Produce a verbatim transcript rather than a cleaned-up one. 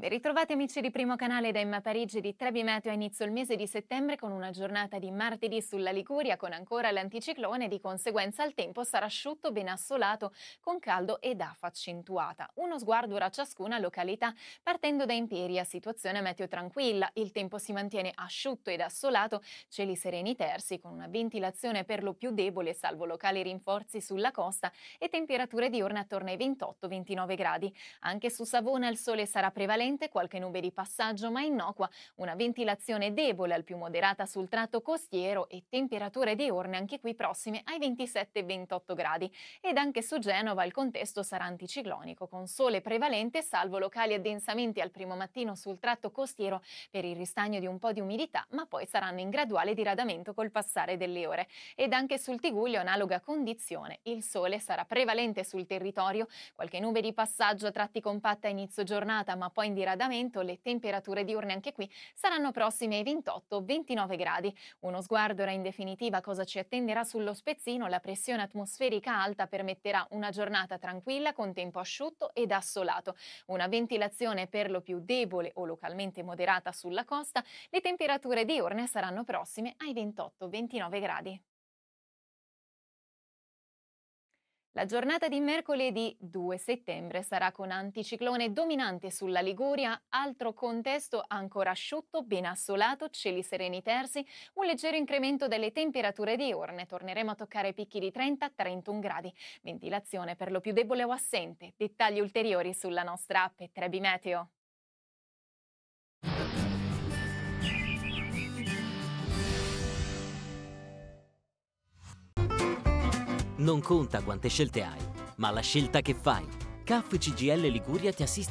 Ben ritrovati amici di Primo Canale da Emma Parigi di Trebi Meteo. A inizio il mese di settembre con una giornata di martedì sulla Liguria con ancora l'anticiclone, di conseguenza il tempo sarà asciutto, ben assolato, con caldo ed afa accentuata. Uno sguardo ora a ciascuna località, partendo da Imperia, situazione meteo tranquilla, il tempo si mantiene asciutto ed assolato, cieli sereni tersi con una ventilazione per lo più debole salvo locali rinforzi sulla costa e temperature diurne attorno ai ventotto ventinove gradi. Anche su Savona il sole sarà prevalente, qualche nube di passaggio ma innocua, una ventilazione debole al più moderata sul tratto costiero e temperature diurne anche qui prossime ai ventisette ventotto gradi. Ed anche su Genova il contesto sarà anticiclonico con sole prevalente salvo locali addensamenti al primo mattino sul tratto costiero per il ristagno di un po' di umidità, ma poi saranno in graduale diradamento col passare delle ore. Ed anche sul Tigullio analoga condizione, il sole sarà prevalente sul territorio, qualche nube di passaggio a tratti compatta a inizio giornata ma poi in diradamento, le temperature diurne anche qui saranno prossime ai ventotto ventinove gradi. Uno sguardo ora in definitiva cosa ci attenderà sullo spezzino: la pressione atmosferica alta permetterà una giornata tranquilla con tempo asciutto ed assolato, una ventilazione per lo più debole o localmente moderata sulla costa, le temperature diurne saranno prossime ai ventotto ventinove gradi. La giornata di mercoledì due settembre sarà con anticiclone dominante sulla Liguria, altro contesto ancora asciutto, ben assolato, cieli sereni tersi, un leggero incremento delle temperature diurne, torneremo a toccare picchi di trenta trentuno gradi, ventilazione per lo più debole o assente. Dettagli ulteriori sulla nostra app Trebi Meteo. Non conta quante scelte hai, ma la scelta che fai. C A F C G I L Liguria ti assiste